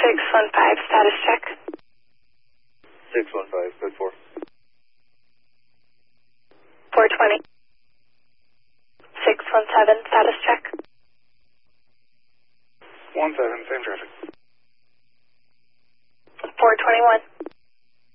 615, status check. 615, code 4. 420. 617, status check. 17, same traffic. 421.